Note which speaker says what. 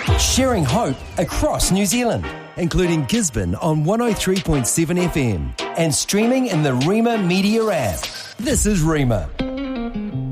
Speaker 1: Sharing hope across New Zealand, including Gisborne on 103.7 FM and streaming in the Rima Media app. This is Rima.